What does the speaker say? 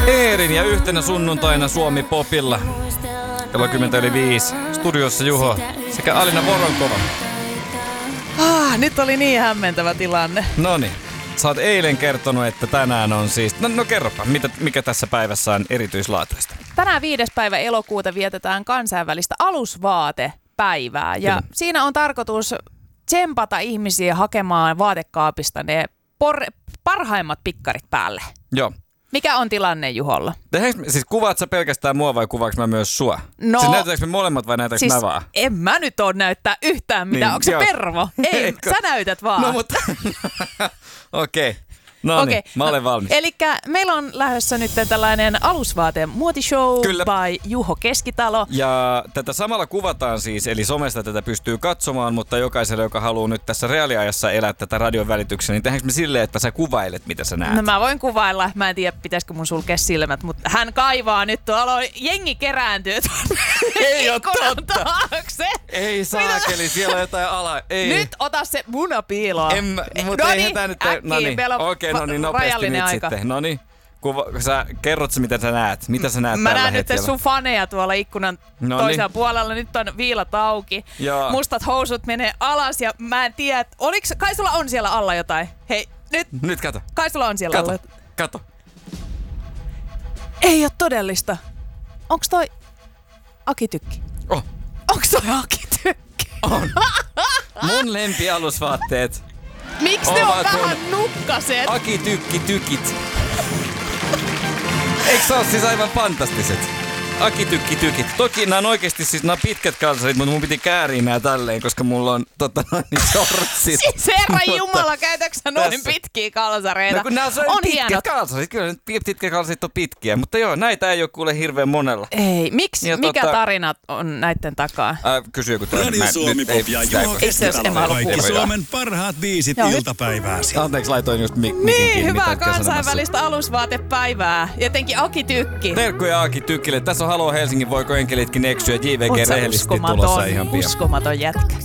Eerin ja yhtenä sunnuntaina Suomi Popilla. Kello 10:05. Studiossa Juho sekä Alina Voronkova. Nyt oli niin hämmentävä tilanne. Noniin. Sä oot eilen kertonut, että tänään on siis... No kerropa, mikä tässä päivässä on erityislaatuista? Tänään 5. päivä elokuuta vietetään kansainvälistä alusvaatepäivää. Ja Kyllä. siinä on tarkoitus tsempata ihmisiä hakemaan vaatekaapista ne parhaimmat pikkarit päälle. Joo. Mikä on tilanne Juholla? Siis kuvaat sä pelkästään mua vai kuvaaks mä myös sua? No, siis näytetäänkö me molemmat vai näytäks mä vaan? En mä nyt oo näyttää yhtään mitään. Niin, Onko se joo. pervo? Ei, Eikö? sä näytät vaan. No mutta... Okei. No niin, mä olen valmis. Elikkä meillä on lähdössä nyt tällainen alusvaate muotishow Kyllä. by Juho Keskitalo. Ja tätä samalla kuvataan siis, eli somesta tätä pystyy katsomaan, mutta jokaiselle, joka haluaa nyt tässä reaaliajassa elää tätä radion välityksessä, niin tehdäänkö me silleen, että sä kuvailet, mitä sä näet? No mä voin kuvailla. Mä en tiedä, pitäisikö mun sulkea silmät, mutta hän kaivaa nyt tuolla. Jengi kerääntyy tuonne Ei oo ikkunan totta. taakse. Ei saakeli, siellä on jotain ala. Ei. Nyt ota se munapiiloa. Mutta eihän tää nyt... äkkiä, meillä on Okei, no niin, nopeasti rajallinen nyt aika. sitten. No niin, sä kerrot sä, mitä sä näet. Mitä sä näet Mä tällä näen nyt hetkellä? sun faneja tuolla ikkunan toisella puolella. Nyt on viilat auki. Joo. Mustat housut menee alas ja mä en tiedä, kai sulla on siellä alla jotain? Hei, Nyt kato. kai sulla on siellä alla. Kato. Ei oo todellista. Onks toi Akitykki? Oh, Onks toi Akitykki? on. Mun lempialusvaatteet. Miksi ne on Ovat vähän nukkaset? Akitykki-tykit. Eikö sä oo siis aivan fantastiset? Akitykki-tykit. Toki nää on oikeesti siis nää on pitkät kalsarit, mutta mun piti kääriä nää tälleen, koska mulla on shortsit. Siis herran jumala, käytätkö sä noin tässä. pitkiä kalsareita? No kun nää on hienot. pitkät kalsarit, kyllä nyt pitkät kalsarit on pitkiä, mutta joo, näitä ei oo kuule hirveän monella. Ei, miksi? Ja Mikä tarina on näiden takaa? Kysy joku toinen. Radio Suomi Pop ja Juho Keskitalo. Kaikki Suomen parhaat biisit iltapäivääsi. Anteeksi, laitoin just mikin Niin, kiinni, hyvää mitä äsken kansainvälistä alusvaatepäivää. Jotenkin Akitykki. terkkuja Aki Tykkille. Tässä on Halo Helsingin, voiko enkelitkin eksyä. JVG Oot sä rehellisesti tulossa ihan pian. uskomaton jätkä.